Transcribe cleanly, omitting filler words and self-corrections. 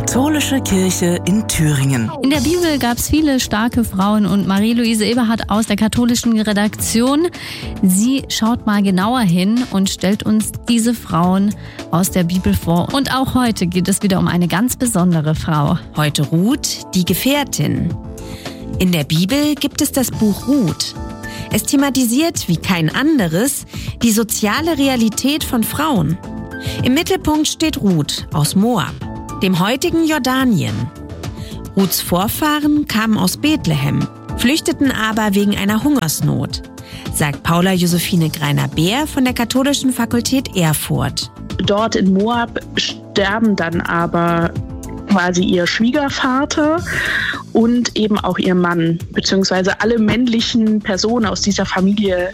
Katholische Kirche in Thüringen. In der Bibel gab es viele starke Frauen und Marie-Louise Eberhardt aus der katholischen Redaktion, sie schaut mal genauer hin und stellt uns diese Frauen aus der Bibel vor. Und auch heute geht es wieder um eine ganz besondere Frau. Heute Ruth, die Gefährtin. In der Bibel gibt es das Buch Ruth. Es thematisiert wie kein anderes die soziale Realität von Frauen. Im Mittelpunkt steht Ruth aus Moab, dem heutigen Jordanien. Ruths Vorfahren kamen aus Bethlehem, flüchteten aber wegen einer Hungersnot, sagt Paula Josephine Greiner-Beer von der Katholischen Fakultät Erfurt. Dort in Moab sterben dann aber quasi ihr Schwiegervater und eben auch ihr Mann, beziehungsweise alle männlichen Personen aus dieser Familie